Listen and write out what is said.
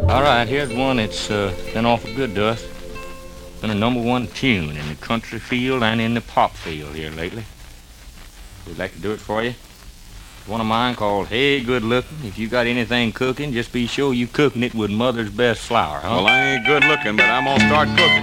All right, here's one that's been awful good to us. Been a #1 tune in the country field and in the pop field here lately. We'd like to do it for you. One of mine called Hey Good Looking. If you got anything cooking, just be sure you cooking it with Mother's best flour, huh? Well, I ain't good looking, but I'm gonna start cooking.